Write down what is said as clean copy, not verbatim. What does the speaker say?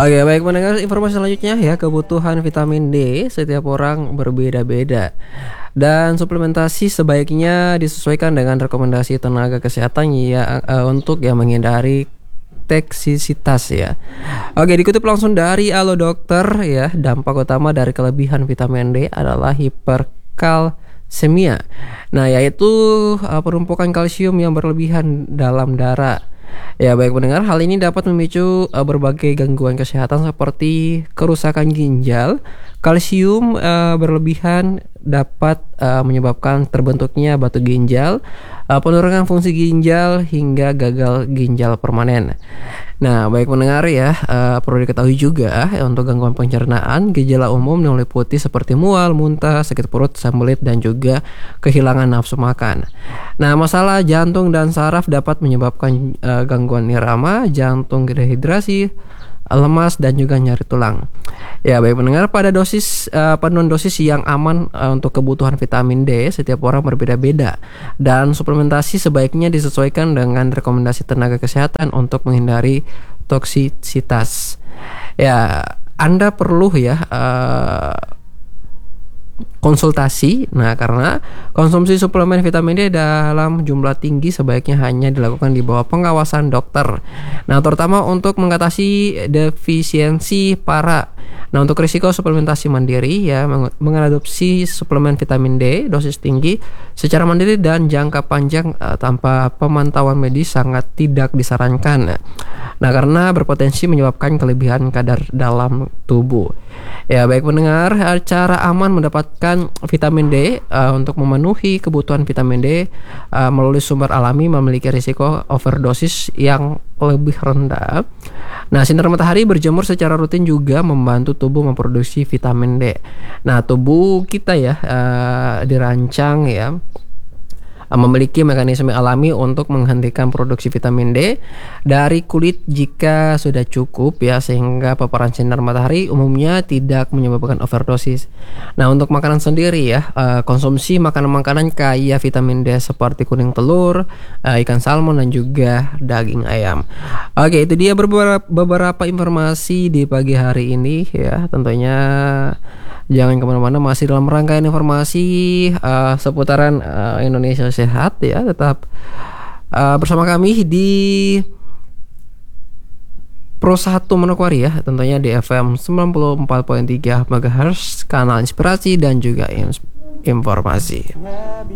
Oke, baik mendengar informasi selanjutnya ya, kebutuhan vitamin D setiap orang berbeda-beda. Dan suplementasi sebaiknya disesuaikan dengan rekomendasi tenaga kesehatan ya untuk yang menghindari toksisitas ya. Oke, dikutip langsung dari Halo Dokter ya, dampak utama dari kelebihan vitamin D adalah hiperkalsemia. Nah, yaitu penumpukan kalsium yang berlebihan dalam darah. Ya, baik mendengar, hal ini dapat memicu berbagai gangguan kesehatan seperti kerusakan ginjal. Kalsium berlebihan dapat menyebabkan terbentuknya batu ginjal, penurunan fungsi ginjal hingga gagal ginjal permanen. Nah, baik mendengar ya, perlu diketahui juga untuk gangguan pencernaan, gejala umum yang meliputi seperti mual, muntah, sakit perut, sembelit dan juga kehilangan nafsu makan. Nah, masalah jantung dan saraf dapat menyebabkan gangguan irama, jantung dehidrasi, lemas dan juga nyeri tulang. Ya, baik mendengar, pada dosis penurunan dosis yang aman untuk kebutuhan vitamin D setiap orang berbeda-beda dan suplementasi sebaiknya disesuaikan dengan rekomendasi tenaga kesehatan untuk menghindari toksisitas. Ya, Anda perlu ya konsultasi. Nah, karena konsumsi suplemen vitamin D dalam jumlah tinggi sebaiknya hanya dilakukan di bawah pengawasan dokter. Nah, terutama untuk mengatasi defisiensi para. Nah, untuk risiko suplementasi mandiri ya, mengadopsi suplemen vitamin D dosis tinggi secara mandiri dan jangka panjang tanpa pemantauan medis sangat tidak disarankan. Nah, karena berpotensi menyebabkan kelebihan kadar dalam tubuh. Ya, baik mendengar, cara aman mendapatkan vitamin D untuk memenuhi kebutuhan vitamin D melalui sumber alami memiliki risiko overdosis yang lebih rendah. Nah, sinar matahari berjemur secara rutin juga membantu tubuh memproduksi vitamin D. Nah, tubuh kita ya dirancang ya memiliki mekanisme alami untuk menghentikan produksi vitamin D dari kulit jika sudah cukup ya, sehingga paparan sinar matahari umumnya tidak menyebabkan overdosis. Nah, untuk makanan sendiri ya, konsumsi makanan-makanan kaya vitamin D seperti kuning telur, ikan salmon dan juga daging ayam. Oke, itu dia beberapa informasi di pagi hari ini ya. Tentunya jangan kemana-mana, masih dalam rangkaian informasi seputaran Indonesia Sehat ya. Tetap bersama kami di Pro 1 Manokwari ya, tentunya di FM 94.3 MHz, kanal inspirasi dan juga informasi.